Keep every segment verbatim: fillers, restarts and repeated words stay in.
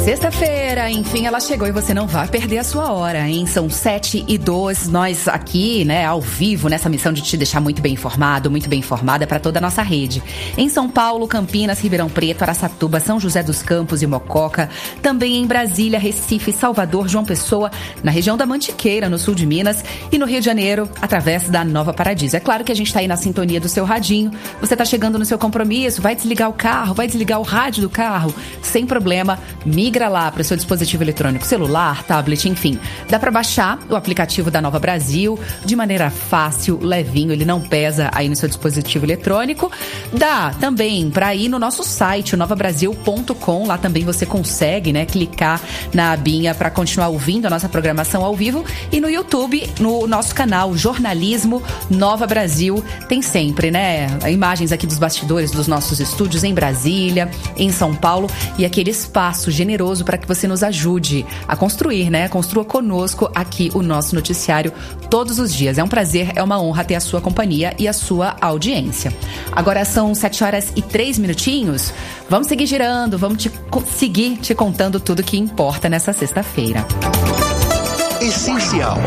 Sexta-feira, enfim, ela chegou e você não vai perder a sua hora, hein? São sete e doze, nós aqui, né, ao vivo, nessa missão de te deixar muito bem informado, muito bem informada para toda a nossa rede. Em São Paulo, Campinas, Ribeirão Preto, Araçatuba, São José dos Campos e Mococa. Também em Brasília, Recife, Salvador, João Pessoa, na região da Mantiqueira, no sul de Minas. E no Rio de Janeiro, através da Nova Paradiso. É claro que a gente tá aí na sintonia do seu radinho. Você tá chegando no seu compromisso, vai desligar o carro, vai desligar o rádio do carro. Sem problema, migra lá para o seu dispositivo eletrônico, celular, tablet, enfim. Dá para baixar o aplicativo da Nova Brasil de maneira fácil, levinho, ele não pesa aí no seu dispositivo eletrônico. Dá também para ir no nosso site, nova brasil ponto com, lá também você consegue, né, clicar na abinha para continuar ouvindo a nossa programação ao vivo. E no YouTube, no nosso canal Jornalismo Nova Brasil, tem sempre, né, imagens aqui dos bastidores dos nossos estúdios em Brasília, em São Paulo, e aquele espaço generoso para que você nos ajude a construir, né? Construa conosco aqui o nosso noticiário todos os dias. É um prazer, é uma honra ter a sua companhia e a sua audiência. Agora são sete horas e três minutinhos. Vamos seguir girando, vamos te, seguir te contando tudo que importa nessa sexta-feira. Essencial.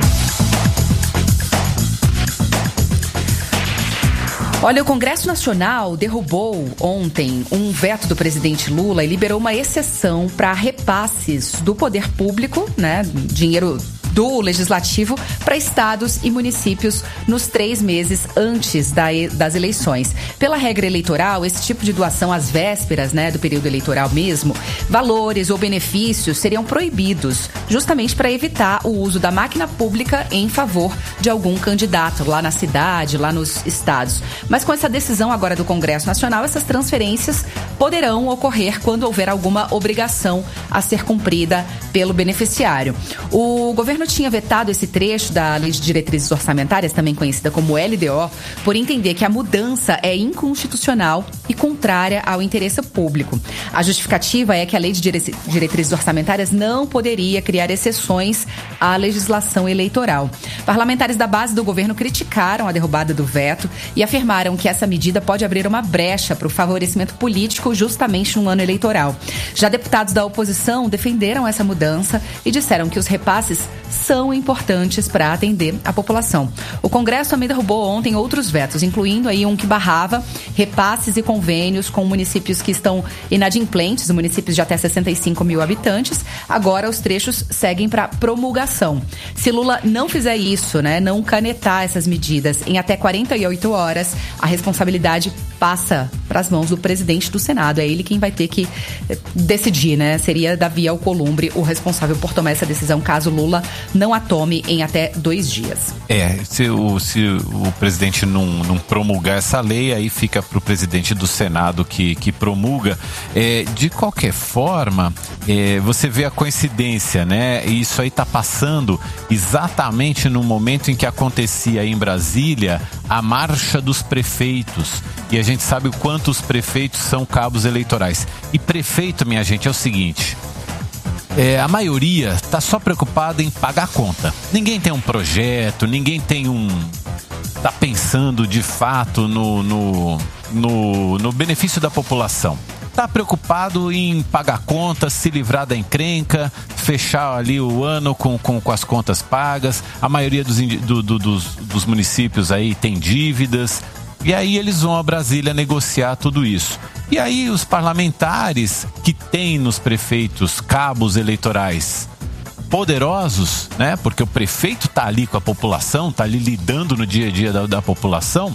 Olha, o Congresso Nacional derrubou ontem um veto do presidente Lula e liberou uma exceção para repasses do poder público, né, dinheiro do Legislativo, para estados e municípios nos três meses antes da, das eleições. Pela regra eleitoral, esse tipo de doação às vésperas, né, do período eleitoral mesmo, valores ou benefícios seriam proibidos, justamente para evitar o uso da máquina pública em favor de algum candidato lá na cidade, lá nos estados. Mas com essa decisão agora do Congresso Nacional, essas transferências poderão ocorrer quando houver alguma obrigação a ser cumprida pelo beneficiário. O governo tinha vetado esse trecho da Lei de Diretrizes Orçamentárias, também conhecida como L D O, por entender que a mudança é inconstitucional e contrária ao interesse público. A justificativa é que a Lei de Diretrizes Orçamentárias não poderia criar exceções à legislação eleitoral. Parlamentares da base do governo criticaram a derrubada do veto e afirmaram que essa medida pode abrir uma brecha para o favorecimento político justamente no ano eleitoral. Já deputados da oposição defenderam essa mudança e disseram que os repasses são importantes para atender a população. O Congresso também derrubou ontem outros vetos, incluindo aí um que barrava repasses e convênios com municípios que estão inadimplentes, municípios de até sessenta e cinco mil habitantes. Agora os trechos seguem para promulgação. Se Lula não fizer isso, né, não canetar essas medidas em até quarenta e oito horas, a responsabilidade passa para as mãos do presidente do Senado. É ele quem vai ter que decidir, né? Seria Davi Alcolumbre o responsável por tomar essa decisão, caso Lula não a tome em até dois dias. É, se o, se o presidente não, não promulgar essa lei, aí fica para o presidente do Senado que, que promulga. É, de qualquer forma, é, você vê a coincidência, né? E isso aí está passando exatamente no momento em que acontecia em Brasília a marcha dos prefeitos. E a gente sabe o quanto os prefeitos são cabos eleitorais. E prefeito, minha gente, é o seguinte... É, a maioria está só preocupada em pagar a conta. Ninguém tem um projeto, ninguém tem um... Está pensando de fato no, no, no, no benefício da população. Está preocupado em pagar contas, se livrar da encrenca, fechar ali o ano com, com, com as contas pagas. A maioria dos, do, do, dos, dos municípios aí tem dívidas. E aí eles vão a Brasília negociar tudo isso. E aí os parlamentares que têm nos prefeitos cabos eleitorais poderosos, né? Porque o prefeito está ali com a população, está ali lidando no dia a dia da, da população.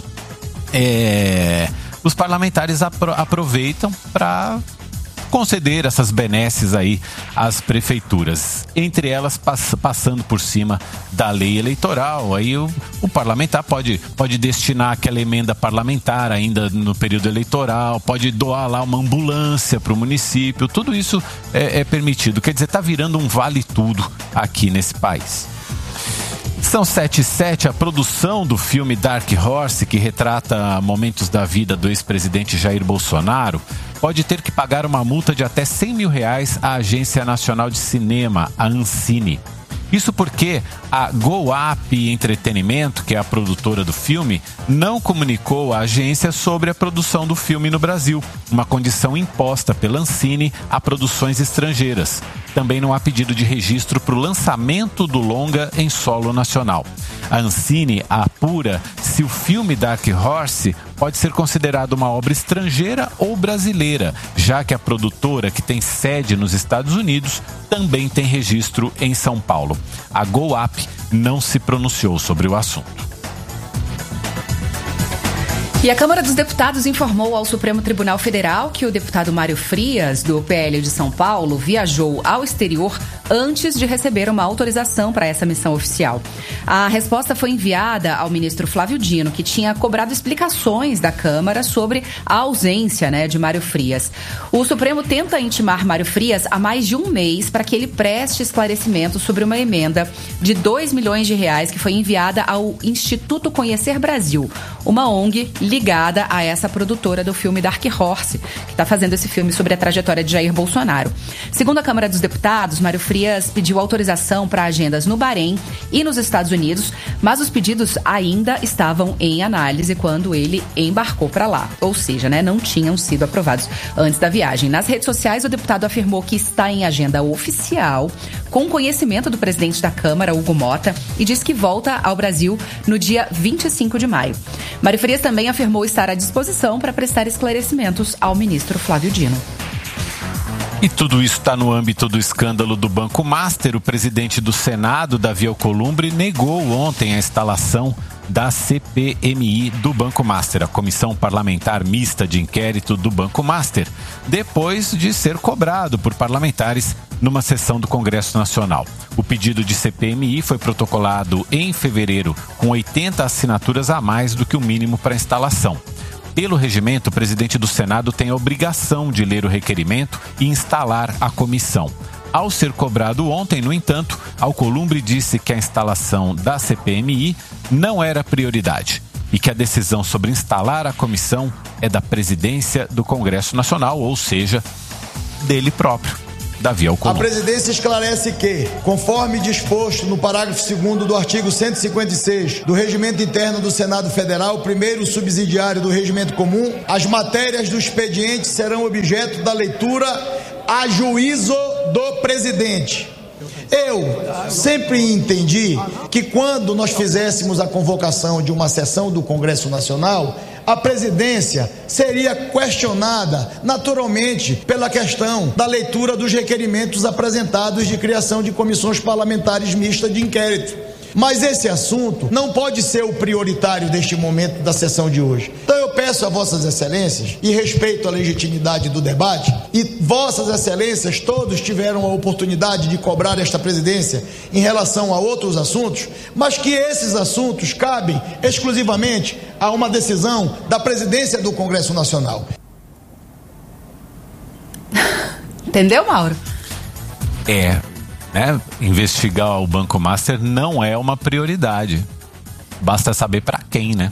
É, os parlamentares apro- aproveitam para conceder essas benesses aí às prefeituras, entre elas pass- passando por cima da lei eleitoral. Aí o, o parlamentar pode, pode destinar aquela emenda parlamentar ainda no período eleitoral, pode doar lá uma ambulância para o município, tudo isso é, é permitido. Quer dizer, está virando um vale tudo aqui nesse país. São sete e sete, a produção do filme Dark Horse, que retrata momentos da vida do ex-presidente Jair Bolsonaro, pode ter que pagar uma multa de até cem mil reais à Agência Nacional de Cinema, a Ancine. Isso porque a GoUp Entretenimento, que é a produtora do filme, não comunicou à agência sobre a produção do filme no Brasil, uma condição imposta pela Ancine a produções estrangeiras. Também não há pedido de registro para o lançamento do longa em solo nacional. A Ancine apura se o filme Dark Horse pode ser considerado uma obra estrangeira ou brasileira, já que a produtora, que tem sede nos Estados Unidos, também tem registro em São Paulo. A GoUp não se pronunciou sobre o assunto. E a Câmara dos Deputados informou ao Supremo Tribunal Federal que o deputado Mário Frias, do P L de São Paulo, viajou ao exterior antes de receber uma autorização para essa missão oficial. A resposta foi enviada ao ministro Flávio Dino, que tinha cobrado explicações da Câmara sobre a ausência, né, de Mário Frias. O Supremo tenta intimar Mário Frias há mais de um mês para que ele preste esclarecimento sobre uma emenda de dois milhões de reais que foi enviada ao Instituto Conhecer Brasil, uma O N G ligada a essa produtora do filme Dark Horse, que está fazendo esse filme sobre a trajetória de Jair Bolsonaro. Segundo a Câmara dos Deputados, Mário Frias pediu autorização para agendas no Bahrein e nos Estados Unidos, mas os pedidos ainda estavam em análise quando ele embarcou para lá. Ou seja, né, não tinham sido aprovados antes da viagem. Nas redes sociais, o deputado afirmou que está em agenda oficial, com conhecimento do presidente da Câmara, Hugo Mota, e diz que volta ao Brasil no dia vinte e cinco de maio. Mário Frias também afirmou estar à disposição para prestar esclarecimentos ao ministro Flávio Dino. E tudo isso está no âmbito do escândalo do Banco Master. O presidente do Senado, Davi Alcolumbre, negou ontem a instalação da C P M I do Banco Master, a Comissão Parlamentar Mista de Inquérito do Banco Master, depois de ser cobrado por parlamentares numa sessão do Congresso Nacional. O pedido de C P M I foi protocolado em fevereiro, com oitenta assinaturas a mais do que o mínimo para a instalação. Pelo regimento, o presidente do Senado tem a obrigação de ler o requerimento e instalar a comissão. Ao ser cobrado ontem, no entanto, Alcolumbre disse que a instalação da C P M I não era prioridade e que a decisão sobre instalar a comissão é da presidência do Congresso Nacional, ou seja, dele próprio. Davi Alcolumbre. A presidência esclarece que, conforme disposto no parágrafo segundo do artigo cento e cinquenta e seis do Regimento Interno do Senado Federal, primeiro subsidiário do Regimento Comum, as matérias do expediente serão objeto da leitura a juízo do presidente. Eu sempre entendi que quando nós fizéssemos a convocação de uma sessão do Congresso Nacional, a presidência seria questionada naturalmente pela questão da leitura dos requerimentos apresentados de criação de comissões parlamentares mistas de inquérito. Mas esse assunto não pode ser o prioritário deste momento da sessão de hoje. Então eu peço a vossas excelências, e respeito a legitimidade do debate, e vossas excelências todos tiveram a oportunidade de cobrar esta presidência em relação a outros assuntos, mas que esses assuntos cabem exclusivamente a uma decisão da presidência do Congresso Nacional. Entendeu, Mauro? É... É, investigar o Banco Master não é uma prioridade. Basta saber para quem, né?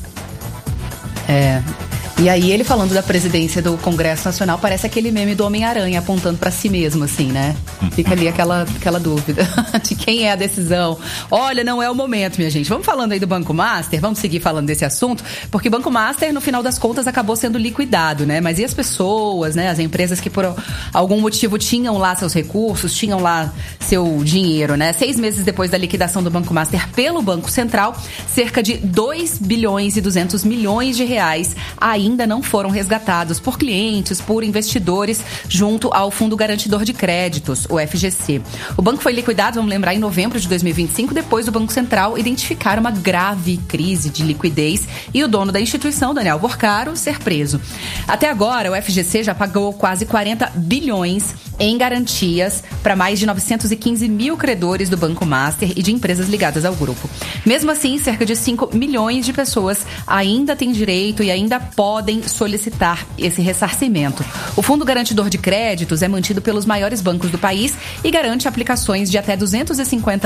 É. E aí ele falando da presidência do Congresso Nacional, parece aquele meme do Homem-Aranha apontando para si mesmo, assim, né? Fica ali aquela, aquela dúvida de quem é a decisão. Olha, não é o momento, minha gente. Vamos falando aí do Banco Master, vamos seguir falando desse assunto, porque o Banco Master, no final das contas, acabou sendo liquidado, né? Mas e as pessoas, né? As empresas que por algum motivo tinham lá seus recursos, tinham lá seu dinheiro, né? Seis meses depois da liquidação do Banco Master pelo Banco Central, cerca de dois bilhões e duzentos milhões de reais ainda ainda não foram resgatados por clientes, por investidores, junto ao Fundo Garantidor de Créditos, o F G C. O banco foi liquidado, vamos lembrar, em novembro de dois mil e vinte e cinco, depois do Banco Central identificar uma grave crise de liquidez e o dono da instituição, Daniel Borcaro, ser preso. Até agora, o F G C já pagou quase quarenta bilhões em garantias para mais de novecentos e quinze mil credores do Banco Master e de empresas ligadas ao grupo. Mesmo assim, cerca de cinco milhões de pessoas ainda têm direito e ainda podem solicitar esse ressarcimento. O Fundo Garantidor de Créditos é mantido pelos maiores bancos do país e garante aplicações de até duzentos e cinquenta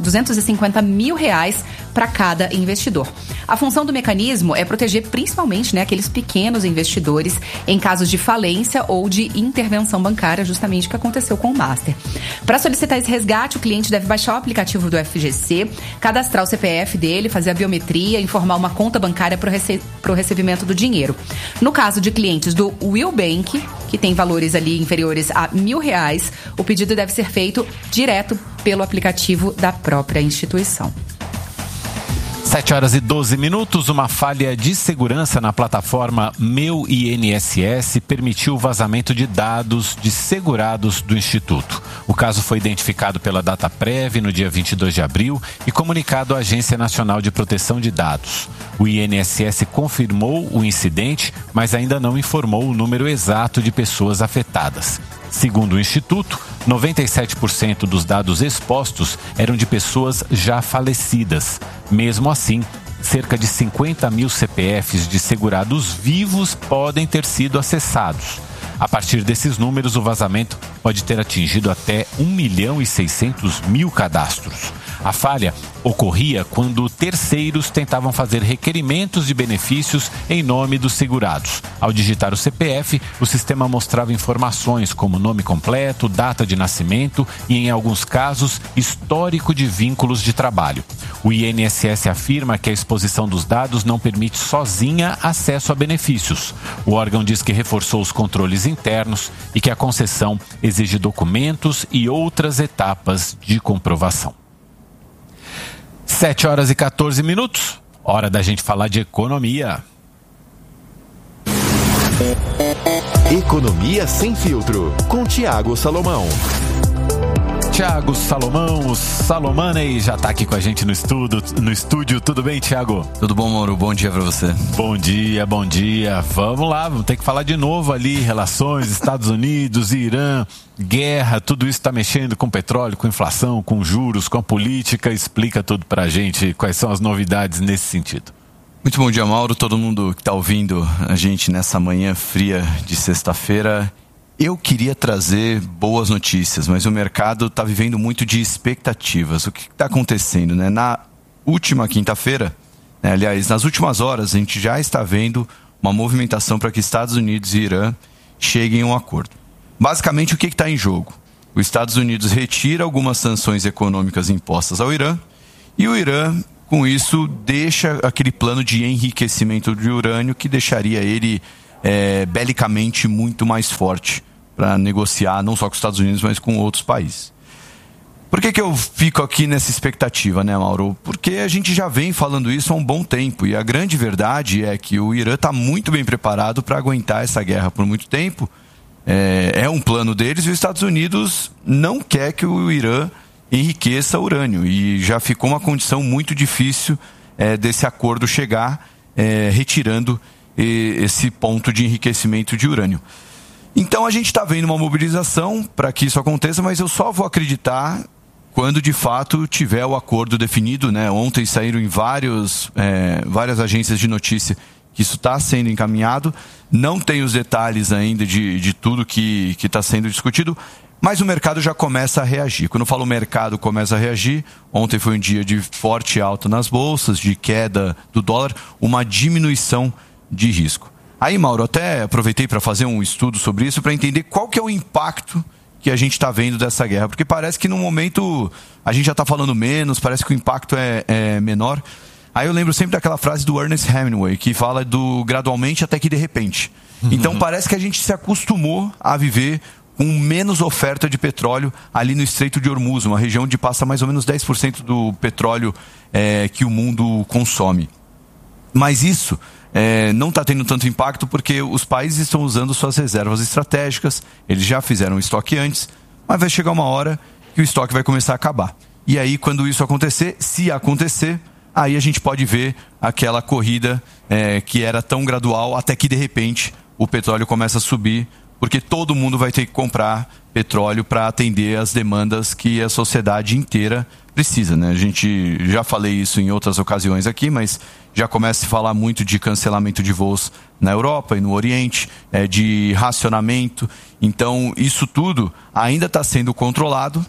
duzentos e cinquenta mil reais para cada investidor. A função do mecanismo é proteger principalmente, né, aqueles pequenos investidores em casos de falência ou de intervenção bancária, justamente o que aconteceu com o Master. Para solicitar esse resgate, o cliente deve baixar o aplicativo do F G C, cadastrar o C P F dele, fazer a biometria, informar uma conta bancária para o rece- pro recebimento do dinheiro. No caso de clientes do Will Bank, que tem valores ali inferiores a mil reais, o pedido deve ser feito direto pelo aplicativo da própria instituição. sete horas e doze minutos, uma falha de segurança na plataforma Meu I N S S permitiu o vazamento de dados de segurados do Instituto. O caso foi identificado pela Dataprev no dia vinte e dois de abril e comunicado à Agência Nacional de Proteção de Dados. O I N S S confirmou o incidente, mas ainda não informou o número exato de pessoas afetadas. Segundo o Instituto, noventa e sete por cento dos dados expostos eram de pessoas já falecidas. Mesmo assim, cerca de cinquenta mil C P Fs de segurados vivos podem ter sido acessados. A partir desses números, o vazamento pode ter atingido até um milhão e seiscentos mil cadastros. A falha ocorria quando terceiros tentavam fazer requerimentos de benefícios em nome dos segurados. Ao digitar o C P F, o sistema mostrava informações como nome completo, data de nascimento e, em alguns casos, histórico de vínculos de trabalho. O I N S S afirma que a exposição dos dados não permite sozinha acesso a benefícios. O órgão diz que reforçou os controles internos e que a concessão exige documentos e outras etapas de comprovação. sete horas e quatorze minutos, hora da gente falar de economia. Economia Sem Filtro, com Thiago Salomão. Thiago Salomão, o Salomoney, já está aqui com a gente no estúdio, no estúdio. Tudo bem, Thiago? Tudo bom, Mauro? Bom dia para você. Bom dia, bom dia. Vamos lá, vamos ter que falar de novo ali, relações, Estados Unidos, Irã, guerra, tudo isso está mexendo com petróleo, com inflação, com juros, com a política. Explica tudo para a gente, quais são as novidades nesse sentido. Muito bom dia, Mauro. Todo mundo que está ouvindo a gente nessa manhã fria de sexta-feira. Eu queria trazer boas notícias, mas o mercado está vivendo muito de expectativas. O que está acontecendo, né? Na última quinta-feira, né, aliás, nas últimas horas, a gente já está vendo uma movimentação para que Estados Unidos e Irã cheguem a um acordo. Basicamente, o que está em jogo? Os Estados Unidos retira algumas sanções econômicas impostas ao Irã e o Irã, com isso, deixa aquele plano de enriquecimento de urânio que deixaria ele É, belicamente muito mais forte para negociar não só com os Estados Unidos, mas com outros países. Por que que eu fico aqui nessa expectativa, né, Mauro? Porque a gente já vem falando isso há um bom tempo e a grande verdade é que o Irã está muito bem preparado para aguentar essa guerra por muito tempo. É, é um plano deles e os Estados Unidos não quer que o Irã enriqueça urânio e já ficou uma condição muito difícil é, desse acordo chegar, é, retirando esse ponto de enriquecimento de urânio. Então a gente está vendo uma mobilização para que isso aconteça, mas eu só vou acreditar quando de fato tiver o acordo definido, né? Ontem saíram em vários, é, várias agências de notícia que isso está sendo encaminhado. Não tem os detalhes ainda de, de tudo que está sendo discutido, mas o mercado já começa a reagir. Quando eu falo mercado começa a reagir, ontem foi um dia de forte alta nas bolsas, de queda do dólar, uma diminuição de risco. Aí, Mauro, até aproveitei para fazer um estudo sobre isso, para entender qual que é o impacto que a gente está vendo dessa guerra, porque parece que no momento a gente já está falando menos, parece que o impacto é, é menor. Aí eu lembro sempre daquela frase do Ernest Hemingway, que fala do gradualmente até que de repente. Então parece que a gente se acostumou a viver com menos oferta de petróleo ali no Estreito de Hormuz, uma região onde passa mais ou menos dez por cento do petróleo é, que o mundo consome. Mas isso É, não está tendo tanto impacto porque os países estão usando suas reservas estratégicas, eles já fizeram o estoque antes, mas vai chegar uma hora que o estoque vai começar a acabar. E aí, quando isso acontecer, se acontecer, aí a gente pode ver aquela corrida é, que era tão gradual até que, de repente, o petróleo começa a subir, porque todo mundo vai ter que comprar petróleo para atender as demandas que a sociedade inteira precisa, né? A gente já falei isso em outras ocasiões aqui, mas já começa a se falar muito de cancelamento de voos na Europa e no Oriente, é, de racionamento. Então, isso tudo ainda está sendo controlado,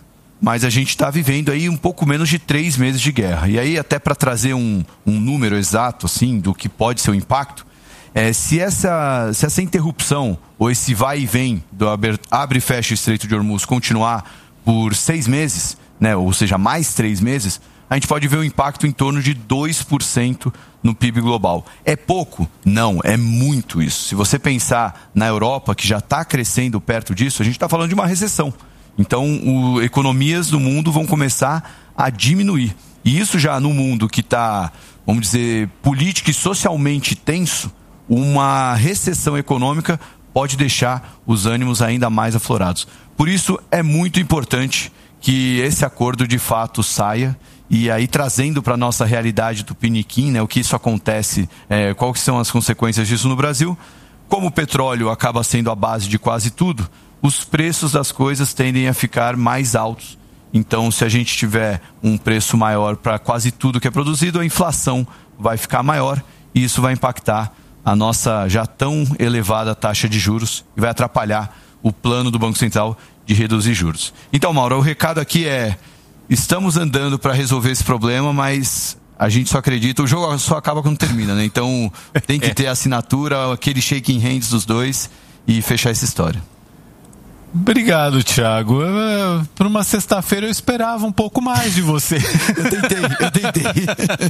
mas a gente está vivendo aí um pouco menos de três meses de guerra. E aí, até para trazer um, um número exato assim, do que pode ser o impacto, é, se, essa, se essa interrupção ou esse vai e vem do abre e fecha o Estreito de Hormuz continuar por seis meses, né, ou seja, mais três meses, a gente pode ver um impacto em torno de dois por cento no P I B global. É pouco? Não, é muito isso. Se você pensar na Europa, que já está crescendo perto disso, a gente está falando de uma recessão. Então, o, economias do mundo vão começar a diminuir. E isso já no mundo que está, vamos dizer, político e socialmente tenso, uma recessão econômica pode deixar os ânimos ainda mais aflorados. Por isso, é muito importante que esse acordo de fato saia. E aí, trazendo para a nossa realidade tupiniquim, né, o que isso acontece, é, quais são as consequências disso no Brasil. Como o petróleo acaba sendo a base de quase tudo, os preços das coisas tendem a ficar mais altos. Então, se a gente tiver um preço maior para quase tudo que é produzido, a inflação vai ficar maior e isso vai impactar a nossa já tão elevada taxa de juros e vai atrapalhar o plano do Banco Central de reduzir juros. Então, Mauro, o recado aqui é: estamos andando para resolver esse problema, mas a gente só acredita, o jogo só acaba quando termina, né? Então tem que ter a assinatura, aquele shaking hands dos dois e fechar essa história. Obrigado, Thiago. Para uma sexta-feira eu esperava um pouco mais de você. Eu tentei, eu tentei.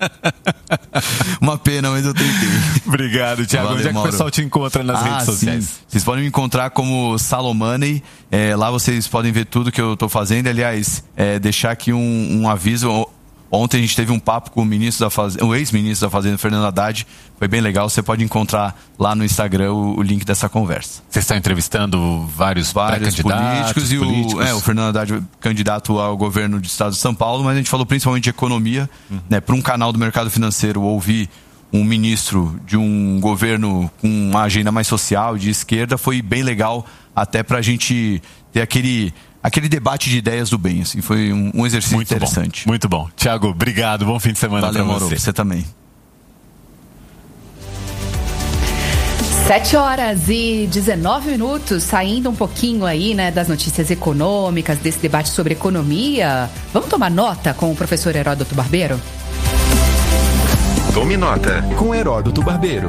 Uma pena, mas eu tentei. Obrigado, Thiago. Valeu, Onde é que Mauro. O pessoal te encontra nas ah, redes sociais? Sim. Vocês podem me encontrar como Salomoney. É, lá vocês podem ver tudo que eu estou fazendo. Aliás, é, deixar aqui um, um aviso. Ontem a gente teve um papo com o ministro da Fazenda, o ex-ministro da Fazenda, Fernando Haddad. Foi bem legal. Você pode encontrar lá no Instagram o, o link dessa conversa. Você está entrevistando vários, vários políticos e o, é, o Fernando Haddad, candidato ao governo do estado de São Paulo, mas a gente falou principalmente de economia, uhum. né, para um canal do mercado financeiro ouvir um ministro de um governo com uma agenda mais social, de esquerda, foi bem legal até para a gente ter aquele... aquele debate de ideias do bem, assim, foi um, um exercício muito interessante. Bom, muito bom. Thiago, obrigado, bom fim de semana para você. Mauro, você também. sete horas e dezenove minutos, saindo um pouquinho aí, né, das notícias econômicas, desse debate sobre economia. Vamos tomar nota com o professor Heródoto Barbeiro? Tome nota com Heródoto Barbeiro.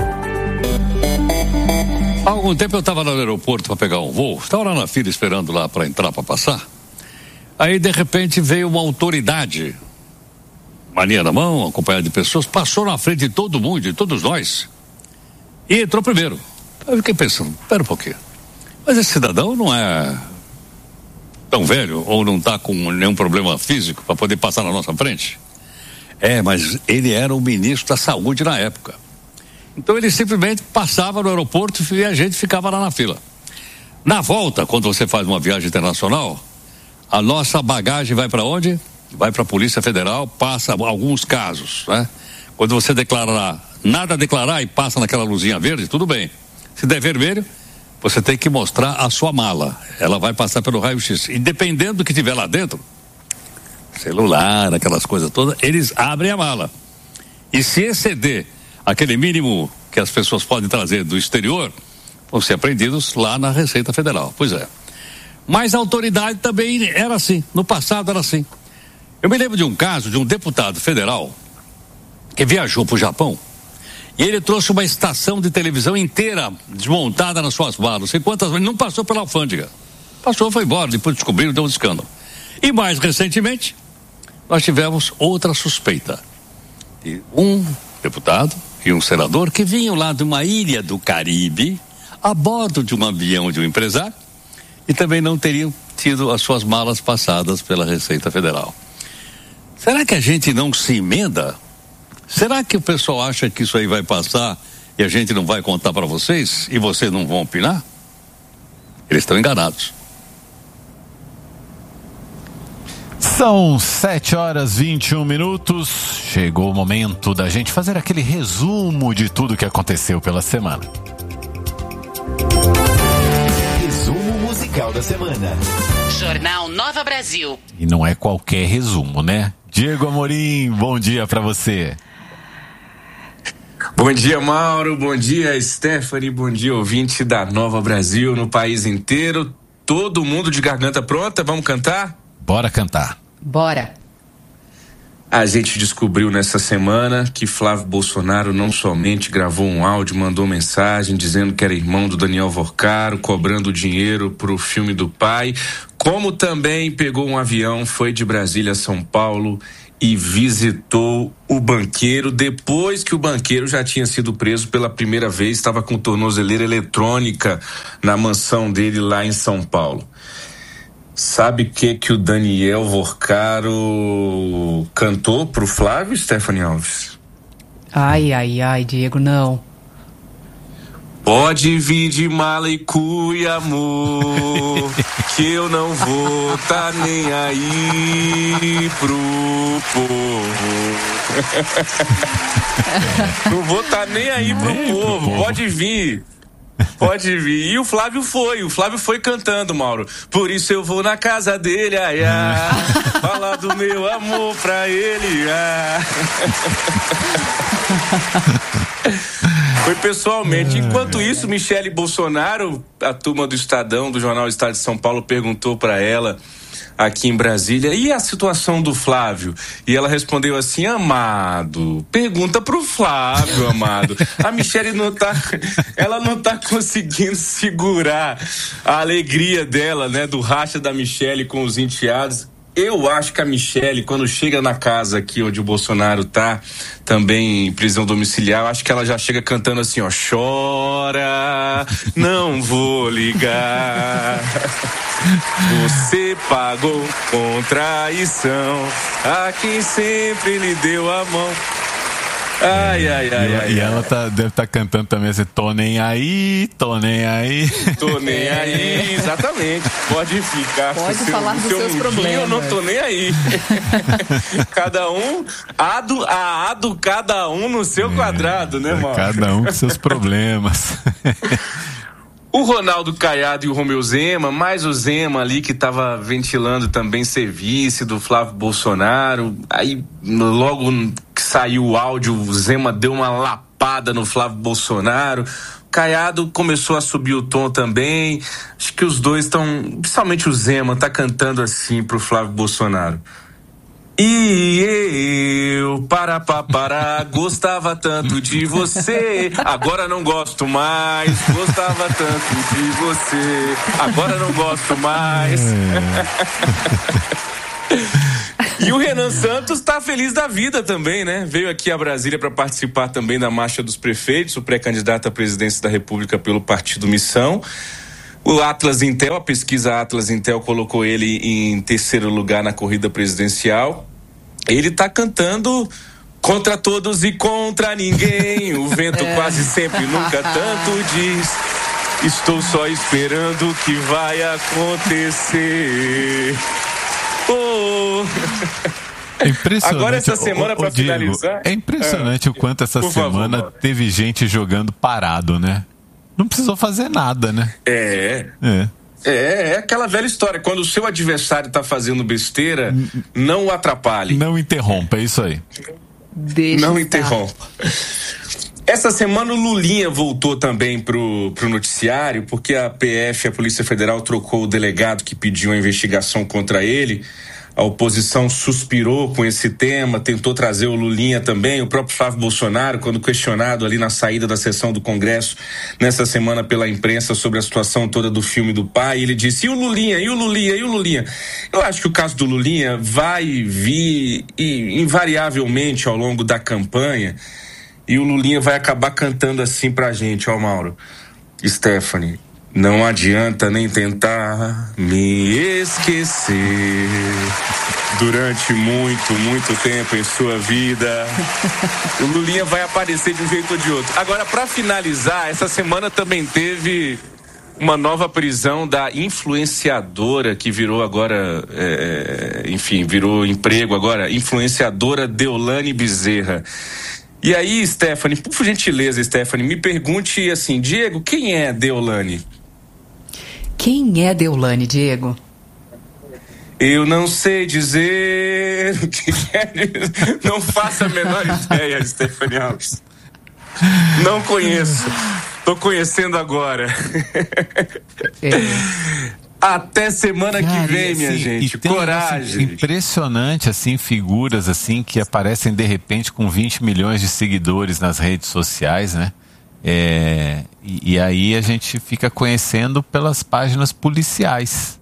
Há algum tempo eu estava no aeroporto para pegar um voo, estava lá na fila esperando lá para entrar, para passar. Aí de repente veio uma autoridade, mania na mão, acompanhada de pessoas, passou na frente de todo mundo, de todos nós, e entrou primeiro. Eu fiquei pensando, pera um pouquinho, mas esse cidadão não é tão velho ou não está com nenhum problema físico para poder passar na nossa frente? É, mas ele era o ministro da Saúde na época. Então ele simplesmente passava no aeroporto e a gente ficava lá na fila. Na volta, quando você faz uma viagem internacional, a nossa bagagem vai para onde? Vai para a Polícia Federal, passa alguns casos, né? Quando você declara lá, nada a declarar e passa naquela luzinha verde, tudo bem. Se der vermelho, você tem que mostrar a sua mala. Ela vai passar pelo raio-x. E dependendo do que tiver lá dentro, celular, aquelas coisas todas, eles abrem a mala. E se exceder aquele mínimo que as pessoas podem trazer do exterior, vão ser apreendidos lá na Receita Federal. Pois é. Mas a autoridade também era assim. No passado era assim. Eu me lembro de um caso de um deputado federal que viajou para o Japão e ele trouxe uma estação de televisão inteira desmontada nas suas malas. Não sei quantas vezes, não passou pela alfândega. Passou, foi embora, depois descobriram, deu um escândalo. E mais recentemente, nós tivemos outra suspeita. E um deputado e um senador que vinham lá de uma ilha do Caribe a bordo de um avião de um empresário e também não teriam tido as suas malas passadas pela Receita Federal. Será que a gente não se emenda? Será que o pessoal acha que isso aí vai passar e a gente não vai contar para vocês e vocês não vão opinar? Eles estão enganados. São sete horas e vinte e um minutos. Chegou o momento da gente fazer aquele resumo de tudo que aconteceu pela semana. Resumo musical da semana. Jornal Nova Brasil. E não é qualquer resumo, né? Diego Amorim, bom dia pra você. Bom dia, Mauro. Bom dia, Stephanie. Bom dia, ouvinte da Nova Brasil no país inteiro. Todo mundo de garganta pronta? Vamos cantar? Bora cantar. Bora. A gente descobriu nessa semana que Flávio Bolsonaro não somente gravou um áudio, mandou mensagem dizendo que era irmão do Daniel Vorcaro, cobrando dinheiro pro filme do pai, como também pegou um avião, foi de Brasília a São Paulo e visitou o banqueiro depois que o banqueiro já tinha sido preso pela primeira vez, estava com tornozeleira eletrônica na mansão dele lá em São Paulo. Sabe o que que o Daniel Vorcaro cantou pro Flávio, Stephanie Alves? Ai, ai, ai, Diego, não. Pode vir de mala e cuia, amor, que eu não vou tá nem aí pro povo. Não vou tá nem aí pro povo, pode vir. Pode vir. E o Flávio foi, o Flávio foi cantando, Mauro. Por isso eu vou na casa dele, ai, ai, falar do meu amor pra ele, ai. Foi pessoalmente. Enquanto isso, Michele Bolsonaro, a turma do Estadão, do jornal Estado de São Paulo, perguntou pra ela aqui em Brasília, e a situação do Flávio? E ela respondeu assim: amado, pergunta pro Flávio, amado. A Michele não tá, ela não tá conseguindo segurar a alegria dela, né, do racha da Michele com os enteados. Eu acho que a Michele, quando chega na casa aqui onde o Bolsonaro tá, também em prisão domiciliar, eu acho que ela já chega cantando assim, ó: chora, não vou ligar. Você pagou com traição a quem sempre lhe deu a mão. Ai, ai, ai, e, ai. E ai, ela ai. Tá, deve estar tá cantando também assim: tô nem aí, tô nem aí. Tô nem aí, exatamente. Pode ficar Pode com falar seu, dos seu seus mundinho, problemas. eu não tô nem aí. Cada um, ado, a ado cada um no seu é, quadrado, né, Mauro? Cada um com seus problemas. O Ronaldo Caiado e o Romeu Zema, mais o Zema ali que estava ventilando também ser vice do Flávio Bolsonaro. Aí logo que saiu o áudio, o Zema deu uma lapada no Flávio Bolsonaro. O Caiado começou a subir o tom também. Acho que os dois estão, principalmente o Zema, tá cantando assim pro Flávio Bolsonaro. E eu, para, para, para, gostava tanto de você, agora não gosto mais, gostava tanto de você, agora não gosto mais. E o Renan Santos tá feliz da vida também, né? Veio aqui a Brasília para participar também da Marcha dos Prefeitos, o pré-candidato à presidência da República pelo Partido Missão. O Atlas Intel, a pesquisa Atlas Intel colocou ele em terceiro lugar na corrida presidencial. Ele tá cantando contra todos e contra ninguém. O vento é. quase sempre, nunca tanto diz. Estou só esperando o que vai acontecer. Oh. É impressionante. Agora essa semana, para finalizar... É impressionante é. o quanto essa Por semana favor, teve gente jogando parado, né? Não precisou fazer nada, né? É. É. É, é aquela velha história. Quando o seu adversário tá fazendo besteira, não o atrapalhe. Não interrompa, é isso aí. Deixa não estar. interrompa. Essa semana o Lulinha voltou também pro, pro noticiário, porque a P F, a Polícia Federal, trocou o delegado que pediu a investigação contra ele. A oposição suspirou com esse tema, tentou trazer o Lulinha também. O próprio Flávio Bolsonaro, quando questionado ali na saída da sessão do Congresso, nessa semana pela imprensa, sobre a situação toda do filme do pai, ele disse: e o Lulinha, e o Lulinha, e o Lulinha? Eu acho que o caso do Lulinha vai vir e, invariavelmente ao longo da campanha, e o Lulinha vai acabar cantando assim pra gente, ó, Mauro, Stephanie: não adianta nem tentar me esquecer. Durante muito, muito tempo em sua vida, o Lulinha vai aparecer de um jeito ou de outro. Agora, para finalizar, essa semana também teve uma nova prisão da influenciadora que virou agora, é, enfim, virou emprego agora, influenciadora Deolane Bezerra. E aí, Stephanie, por gentileza, Stephanie, me pergunte assim: Diego, quem é Deolane? Quem é Deolane, Diego? Eu não sei dizer o que é. Não faço a menor ideia, Stephanie Alves. Não conheço. Tô conhecendo agora. É. Até semana Cara, que vem, assim, minha gente. Coragem. Um impressionante, assim, figuras assim que aparecem de repente com vinte milhões de seguidores nas redes sociais, né? É, e, e aí a gente fica conhecendo pelas páginas policiais.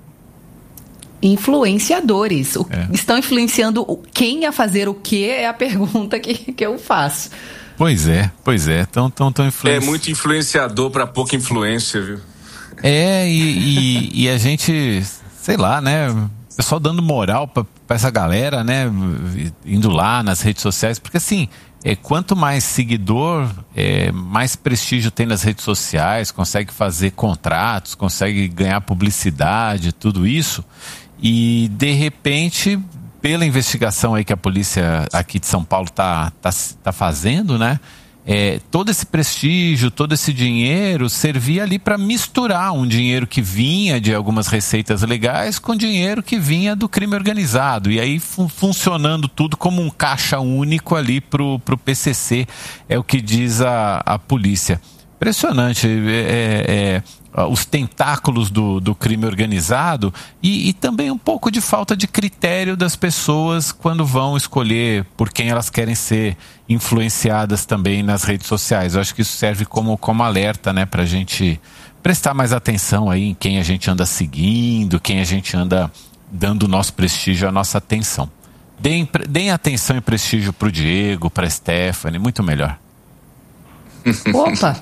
Influenciadores. O, é. Estão influenciando quem a fazer o quê é a pergunta que, que eu faço. Pois é, pois é. Tão, tão, tão influenci... É muito influenciador para pouca influência, viu? É, e, e, e a gente, sei lá, né? O pessoal dando moral pra, pra essa galera, né? Indo lá nas redes sociais, porque assim, é, quanto mais seguidor, é, mais prestígio tem nas redes sociais, consegue fazer contratos, consegue ganhar publicidade, tudo isso. E de repente, pela investigação aí que a polícia aqui de São Paulo tá, tá, tá fazendo, né? É, todo esse prestígio, todo esse dinheiro servia ali para misturar um dinheiro que vinha de algumas receitas legais com dinheiro que vinha do crime organizado. E aí fun- funcionando tudo como um caixa único ali pro, pro P C C, é o que diz a, a polícia. Impressionante, é, é, os tentáculos do, do crime organizado e, e também um pouco de falta de critério das pessoas quando vão escolher por quem elas querem ser influenciadas também nas redes sociais. Eu acho que isso serve como, como alerta, né, pra gente prestar mais atenção aí em quem a gente anda seguindo, quem a gente anda dando o nosso prestígio, a nossa atenção. Deem, deem atenção e prestígio pro Diego, pra Stephanie, muito melhor. Opa!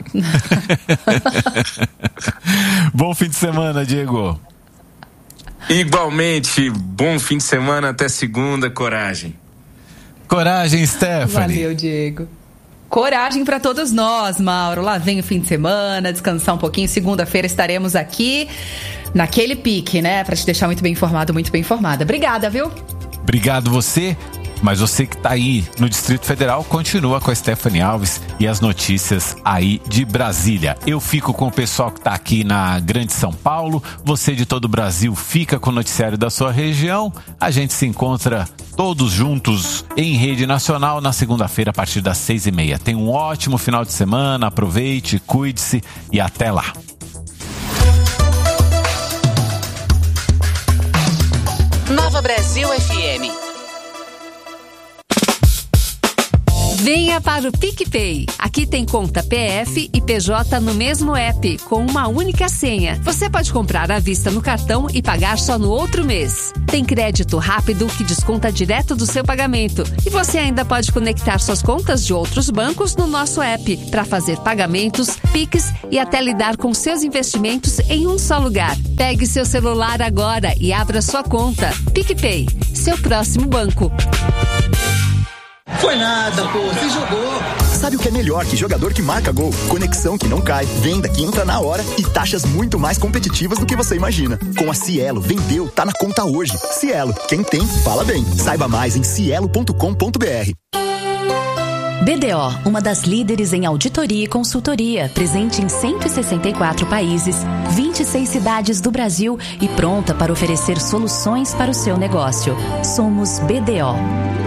Bom fim de semana, Diego. Igualmente, bom fim de semana, até segunda, coragem. Coragem, Stephanie. Valeu, Diego. Coragem para todos nós, Mauro. Lá vem o fim de semana, descansar um pouquinho. Segunda-feira estaremos aqui naquele pique, né? Para te deixar muito bem informado, muito bem informada. Obrigada, viu? Obrigado você. Mas você que está aí no Distrito Federal, continua com a Stephanie Alves e as notícias aí de Brasília. Eu fico com o pessoal que está aqui na Grande São Paulo. Você de todo o Brasil fica com o noticiário da sua região. A gente se encontra todos juntos em rede nacional na segunda-feira a partir das seis e meia. Tenha um ótimo final de semana, aproveite, cuide-se e até lá. Nova Brasil F M. Venha para o PicPay. Aqui tem conta P F e P J no mesmo app, com uma única senha. Você pode comprar à vista no cartão e pagar só no outro mês. Tem crédito rápido que desconta direto do seu pagamento. E você ainda pode conectar suas contas de outros bancos no nosso app para fazer pagamentos, Pix e até lidar com seus investimentos em um só lugar. Pegue seu celular agora e abra sua conta. PicPay, seu próximo banco. Foi nada, pô, você jogou. Sabe o que é melhor que jogador que marca gol? Conexão que não cai, venda que entra na hora e taxas muito mais competitivas do que você imagina. Com a Cielo, vendeu, tá na conta hoje. Cielo, quem tem, fala bem. Saiba mais em cielo ponto com ponto b r. B D O, uma das líderes em auditoria e consultoria, presente em cento e sessenta e quatro países, vinte e seis cidades do Brasil e pronta para oferecer soluções para o seu negócio. Somos B D O.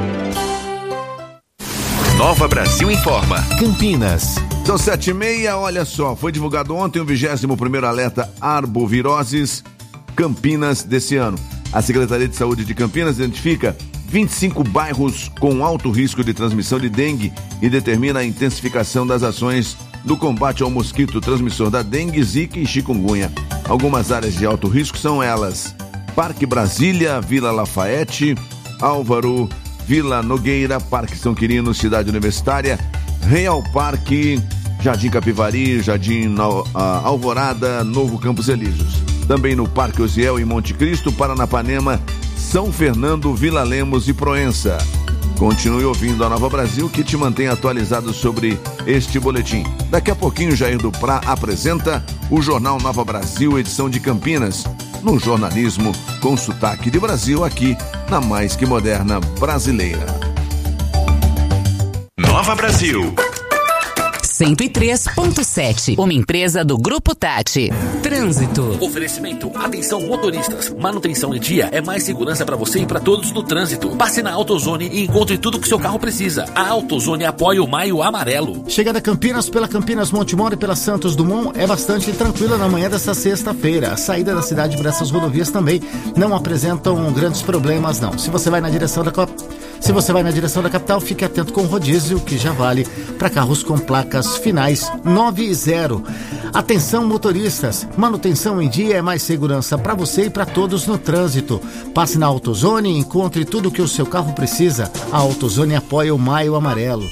Nova Brasil Informa. Campinas. São sete e meia, olha só, foi divulgado ontem o vigésimo primeiro alerta arboviroses Campinas desse ano. A Secretaria de Saúde de Campinas identifica vinte e cinco bairros com alto risco de transmissão de dengue e determina a intensificação das ações do combate ao mosquito transmissor da dengue, zika e chikungunya. Algumas áreas de alto risco são elas: Parque Brasília, Vila Lafayette, Álvaro, Vila Nogueira, Parque São Quirino, Cidade Universitária, Real Parque, Jardim Capivari, Jardim Alvorada, Novo Campos Elíseos. Também no Parque Osiel, em Monte Cristo, Paranapanema, São Fernando, Vila Lemos e Proença. Continue ouvindo a Nova Brasil, que te mantém atualizado sobre este boletim. Daqui a pouquinho, Jair Duprá apresenta o Jornal Nova Brasil, edição de Campinas, no jornalismo com sotaque de Brasil, aqui na mais que moderna brasileira. Nova Brasil. cento e três ponto sete, uma empresa do Grupo Tati. Trânsito. Oferecimento. Atenção motoristas. Manutenção em dia é mais segurança para você e para todos no trânsito. Passe na AutoZone e encontre tudo que seu carro precisa. A AutoZone apoia o Maio Amarelo. Chegada a Campinas pela Campinas Montemor e pela Santos Dumont é bastante tranquila na manhã desta sexta-feira. A saída da cidade por essas rodovias também não apresentam grandes problemas, não. Se você vai na direção da Se você vai na direção da capital, fique atento com o rodízio, que já vale para carros com placas finais nove zero. Atenção motoristas, manutenção em dia é mais segurança para você e para todos no trânsito. Passe na AutoZone e encontre tudo o que o seu carro precisa. A AutoZone apoia o Maio Amarelo.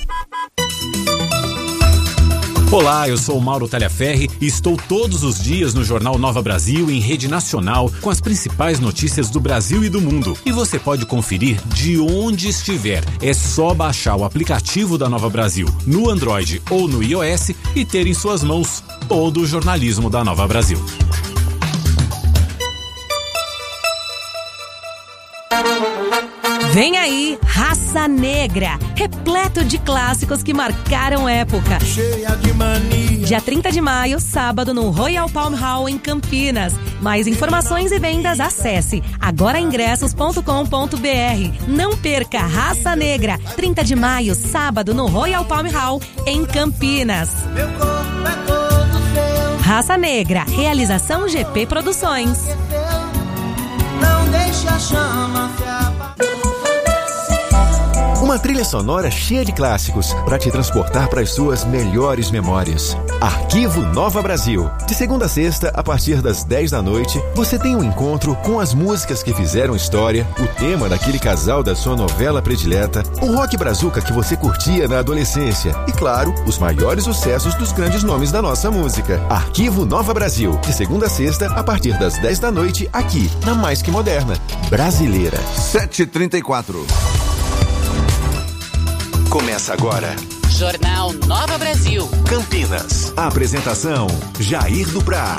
Olá, eu sou o Mauro Talhaferri e estou todos os dias no Jornal Nova Brasil em rede nacional com as principais notícias do Brasil e do mundo. E você pode conferir de onde estiver. É só baixar o aplicativo da Nova Brasil no Android ou no iOS e ter em suas mãos todo o jornalismo da Nova Brasil. Vem aí, Raça Negra, repleto de clássicos que marcaram época. Cheia de mania. Dia trinta de maio, sábado, no Royal Palm Hall, em Campinas. Mais informações e vendas, acesse agora ingressos ponto com ponto b r. Não perca Raça Negra, trinta de maio, sábado, no Royal Palm Hall, em Campinas. Meu corpo é todo seu. Raça Negra, realização G P Produções. Não deixe a chama se apagar. Uma trilha sonora cheia de clássicos para te transportar para as suas melhores memórias. Arquivo Nova Brasil. De segunda a sexta, a partir das dez da noite, você tem um encontro com as músicas que fizeram história, o tema daquele casal da sua novela predileta, o rock brazuca que você curtia na adolescência e, claro, os maiores sucessos dos grandes nomes da nossa música. Arquivo Nova Brasil. De segunda a sexta, a partir das dez da noite, aqui, na Mais Que Moderna. Brasileira. sete e trinta e quatro. Começa agora. Jornal Nova Brasil. Campinas. Apresentação: Jair Duprá.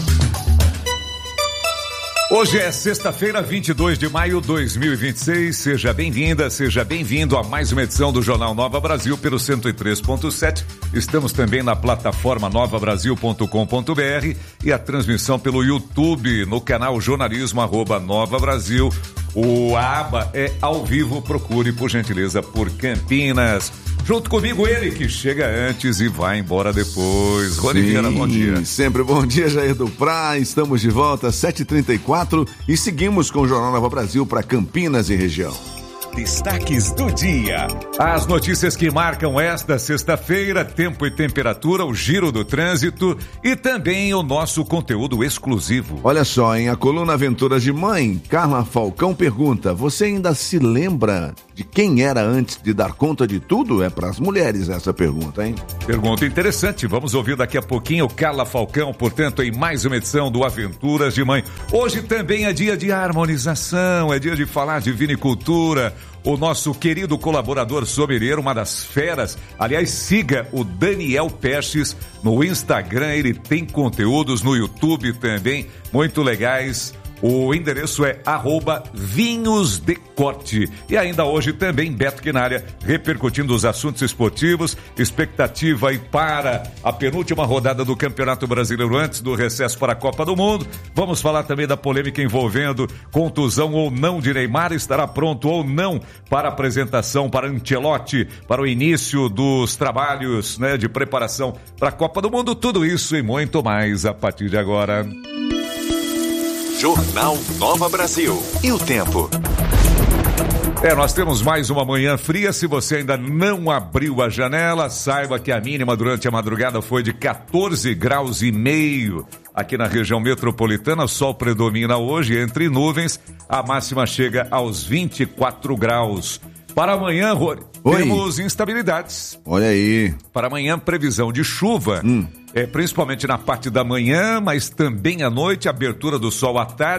Hoje é sexta-feira, vinte e dois de maio de dois mil e vinte e seis. Seja bem-vinda, seja bem-vindo a mais uma edição do Jornal Nova Brasil pelo cento e três ponto sete. Estamos também na plataforma nova brasil ponto com ponto b r e a transmissão pelo YouTube no canal jornalismo arroba Nova Brasil. O a aba é ao vivo, procure por gentileza por Campinas. Junto comigo ele que chega antes e vai embora depois. Rony Vieira, bom dia. Sempre bom dia, Jair Duprá. Estamos de volta às sete e trinta e quatro e seguimos com o Jornal Nova Brasil para Campinas e região. Destaques do dia. As notícias que marcam esta sexta-feira, tempo e temperatura, o giro do trânsito e também o nosso conteúdo exclusivo. Olha só, em a coluna Aventuras de Mãe, Carla Falcão pergunta: você ainda se lembra de quem era antes de dar conta de tudo? É para as mulheres essa pergunta, hein? Pergunta interessante. Vamos ouvir daqui a pouquinho Carla Falcão, portanto, em mais uma edição do Aventuras de Mãe. Hoje também é dia de harmonização, é dia de falar de vinicultura. O nosso querido colaborador sommelier, uma das feras, aliás, siga o Daniel Pestes no Instagram, ele tem conteúdos no YouTube também, muito legais. O endereço é arroba Vinhos de Corte. E ainda hoje também Beto Quinalha, repercutindo os assuntos esportivos, expectativa aí para a penúltima rodada do Campeonato Brasileiro antes do recesso para a Copa do Mundo. Vamos falar também da polêmica envolvendo contusão ou não de Neymar, estará pronto ou não para a apresentação para Ancelotti, para o início dos trabalhos, né, de preparação para a Copa do Mundo. Tudo isso e muito mais a partir de agora. Jornal Nova Brasil. E o tempo? É, nós temos mais uma manhã fria. Se você ainda não abriu a janela, saiba que a mínima durante a madrugada foi de quatorze graus e meio. Aqui na região metropolitana, o sol predomina hoje entre nuvens. A máxima chega aos vinte e quatro graus. Para amanhã, Rory, temos instabilidades. Olha aí. Para amanhã, previsão de chuva. Hum. É, principalmente na parte da manhã, mas também à noite, abertura do sol à tarde,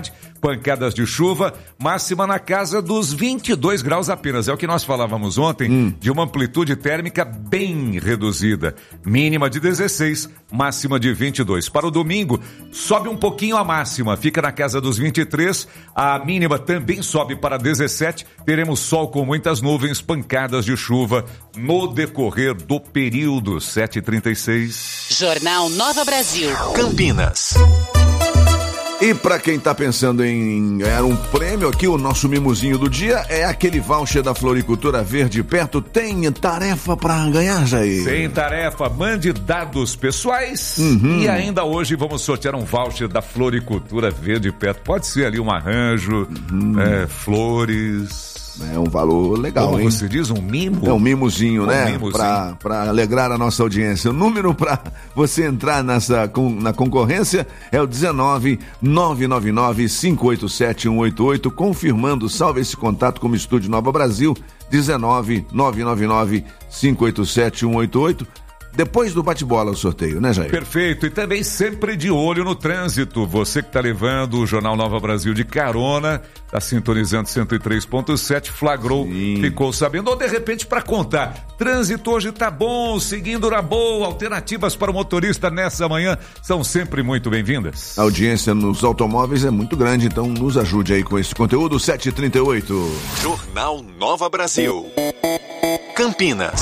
pancadas de chuva, máxima na casa dos vinte e dois graus apenas. É o que nós falávamos ontem, hum. de uma amplitude térmica bem reduzida. Mínima de dezesseis, máxima de vinte e dois. Para o domingo, sobe um pouquinho a máxima, fica na casa dos vinte e três, a mínima também sobe para dezessete, teremos sol com muitas nuvens, pancadas de chuva no decorrer do período. Sete e trinta e seis. Jornal Nova Brasil. Campinas. E para quem tá pensando em ganhar um prêmio aqui, o nosso mimozinho do dia é aquele voucher da Floricultura Verde Perto. Tem tarefa para ganhar, Jair? Tem tarefa, mande dados pessoais uhum. e ainda hoje vamos sortear um voucher da Floricultura Verde Perto. Pode ser ali um arranjo, uhum. é, flores... É um valor legal, Como hein? você diz, um mimo? É um mimozinho, um né? mimozinho. Pra, pra alegrar a nossa audiência. O número pra você entrar nessa, com, na concorrência é o dezenove, nove nove nove, cinco oito sete, um oito oito, confirmando, salve esse contato como Estúdio Nova Brasil, dezenove, nove nove nove, cinco oito sete, um oito oito. Depois do bate-bola o sorteio, né, Jair? Perfeito, e também sempre de olho no trânsito. Você que está levando o Jornal Nova Brasil de carona, está sintonizando cento e três ponto sete, flagrou, Sim. ficou sabendo, ou de repente para contar. Trânsito hoje tá bom, seguindo na boa, alternativas para o motorista nessa manhã são sempre muito bem-vindas. A audiência nos automóveis é muito grande, então nos ajude aí com esse conteúdo. Sete e trinta e oito. Jornal Nova Brasil. Campinas.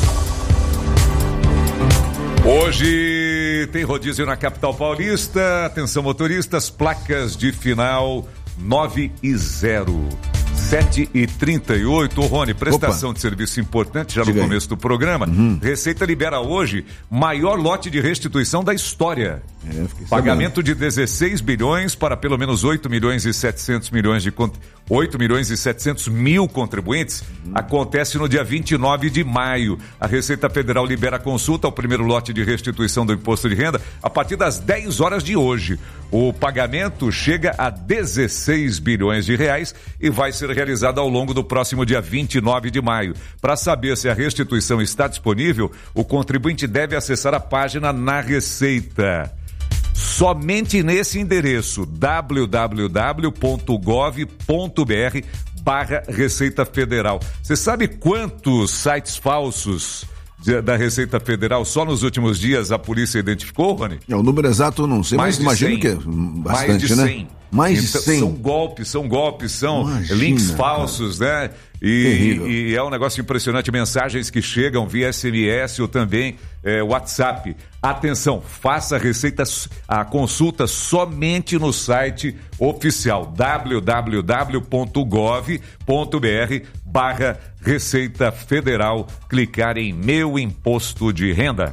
Hoje tem rodízio na capital paulista. Atenção motoristas, placas de final nove e zero. sete e trinta e oito. Ô, Rony, prestação Opa. de serviço importante já Diga no começo aí. do programa. Uhum. Receita libera hoje maior lote de restituição da história. É, Pagamento sabendo. de dezesseis bilhões para pelo menos oito milhões e setecentos milhões de oito milhões e setecentos mil contribuintes. Uhum. Acontece no dia vinte e nove de maio. A Receita Federal libera a consulta ao primeiro lote de restituição do imposto de renda a partir das dez horas de hoje. O pagamento chega a dezesseis bilhões de reais e vai ser realizado ao longo do próximo dia vinte e nove de maio. Para saber se a restituição está disponível, o contribuinte deve acessar a página na Receita. Somente nesse endereço, w w w ponto gov ponto b r barra Receita Federal. Você sabe quantos sites falsos da Receita Federal só nos últimos dias a polícia identificou, Rony? É, o número exato eu não sei, mais mas imagino cem. que é bastante, mais de né? cem. Mais então, de cem. São golpes, são golpes, são Imagina, links falsos, cara. né? E, e é um negócio impressionante, mensagens que chegam via S M S ou também é, WhatsApp. Atenção, faça a receita, a consulta somente no site oficial w w w ponto gov ponto b r barra Receita Federal. Clicar em Meu Imposto de Renda.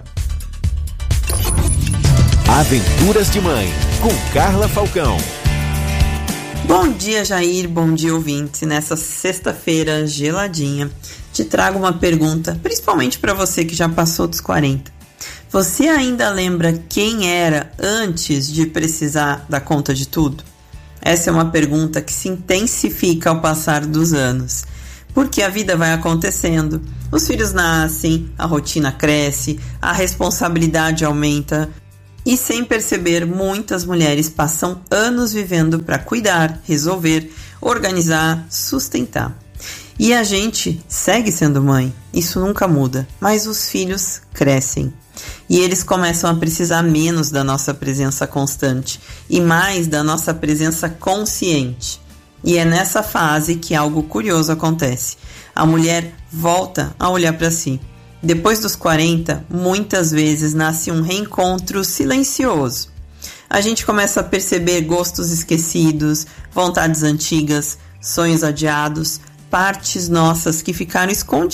Aventuras de Mãe, com Carla Falcão. Bom dia, Jair, bom dia, ouvintes. Nessa sexta-feira geladinha, te trago uma pergunta, principalmente para você que já passou dos quarenta. Você ainda lembra quem era antes de precisar da conta de tudo? Essa é uma pergunta que se intensifica ao passar dos anos, porque a vida vai acontecendo, os filhos nascem, a rotina cresce, a responsabilidade aumenta. E sem perceber, muitas mulheres passam anos vivendo para cuidar, resolver, organizar, sustentar. E a gente segue sendo mãe, isso nunca muda, mas os filhos crescem. E eles começam a precisar menos da nossa presença constante e mais da nossa presença consciente. E é nessa fase que algo curioso acontece. A mulher volta a olhar para si. Depois dos quarenta, muitas vezes nasce um reencontro silencioso. A gente começa a perceber gostos esquecidos, vontades antigas, sonhos adiados, partes nossas que ficaram escondidas